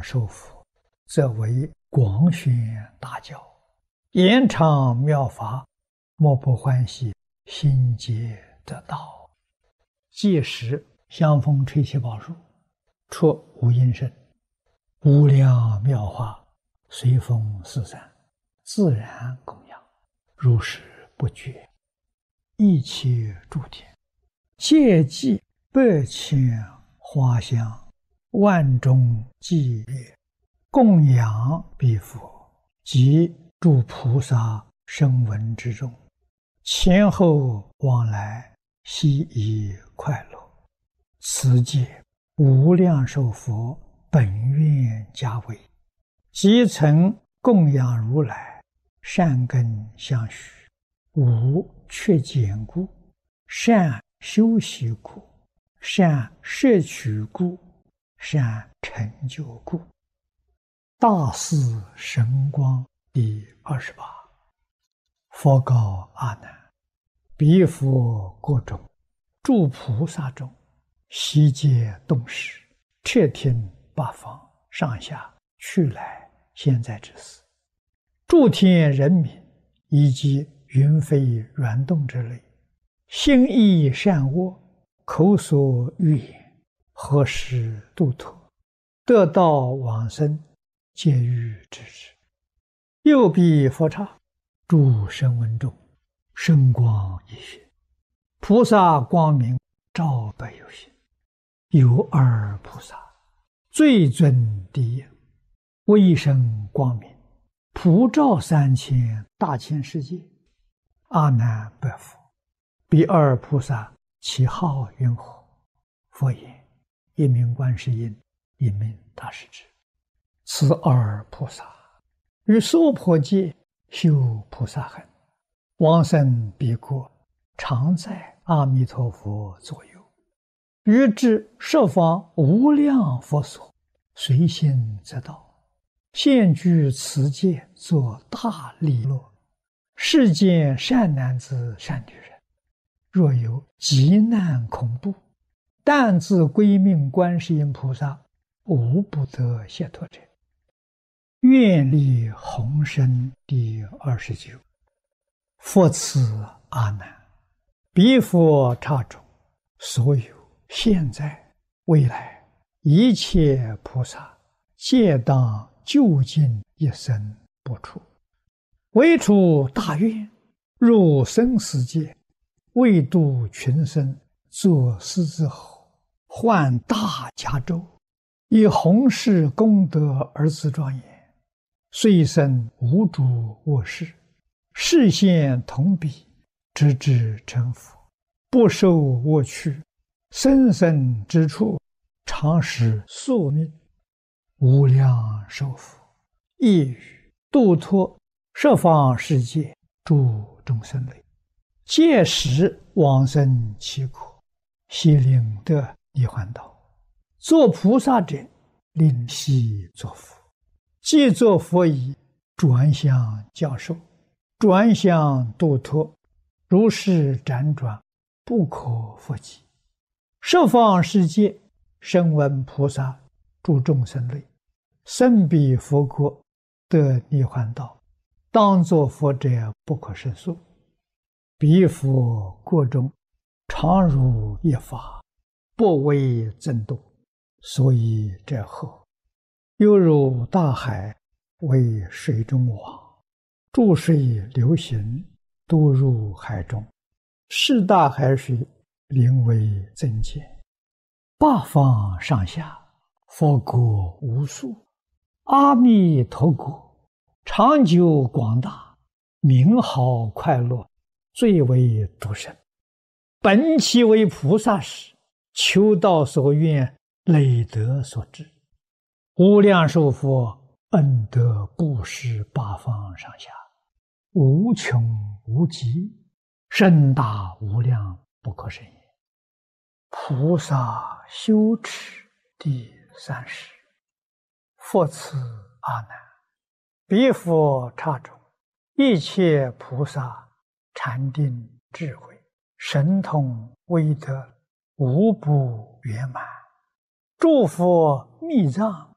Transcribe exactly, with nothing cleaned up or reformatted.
量寿佛，则为广宣大教，延长妙法，莫不欢喜，心皆得道。届时香风吹起宝树，出无音声，无量妙法随风四散，自然供养，如是不绝。一切诸天皆祭百千花香，万众伎乐，供养彼佛及诸菩萨声闻之众，前后往来，悉以快乐。此界无量寿佛本愿家为，即曾供养如来，善根相续，无缺减故，善修习故，善摄取故，善成就故。大士神光第二十八。佛告阿难：彼佛国中，诸菩萨中，悉皆动识，彻听八方上下去来现在之事，诸天人民以及云飞软动之类，心意善恶，口所欲言，何时度脱，得道往生，皆欲知之。右彼佛刹，诸声闻众，声光一现，菩萨光明照百有心。有二菩萨，最尊第一，威声光明，普照三千大千世界。阿难白佛：彼二菩萨其号云何？佛言：一名观世音，一名大势至。此二菩萨于娑婆界修菩萨行，往生彼国，常在阿弥陀佛左右，于至十方无量佛所，随心则到，现居此界，作大利乐。世间善男子善女人，若有急难恐怖，但自归命观世音菩萨，无不得解脱者。愿力宏深第二十九。佛此阿难：彼佛刹中，所有现在未来一切菩萨，皆当究竟一生不出，唯出大愿，入生死界，为度群生，作狮子吼，换大迦州，以弘誓功德而自庄严，虽生无诸恶事，示现同彼，直至成佛，不受恶趣，生生之处，常使宿命。无量寿佛亦语度脱十方世界诸众生类，届时往生其国，悉令得涅槃道。作菩萨者，令悉作佛。既作佛已，转向教授，转向度脱，如是辗转，不可复计。十方世界声闻菩萨诸众生类，生彼佛国，得涅槃道，当作佛者不可胜数。彼佛国中，常如一法，不为增度，所以者何？犹如大海为水中网，注水流行，都入海中，是大海水灵为增减。八方上下，佛国无数，阿弥陀国长久广大，名好快乐，最为殊胜。本其为菩萨时，求道所愿，累德所致。无量寿佛恩德布施八方上下，无穷无极，深大无量，不可胜也。菩萨修持第三十。佛此阿难：彼佛刹中，一切菩萨禅定智慧神通威德，无不圆满。诸佛密藏